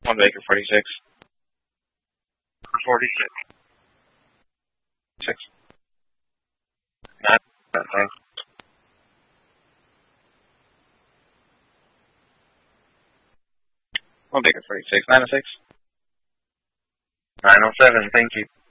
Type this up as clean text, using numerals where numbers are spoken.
1 Baker 46. 46. 6. 9. Thanks. 1 Baker 46. 906. 907, thank you.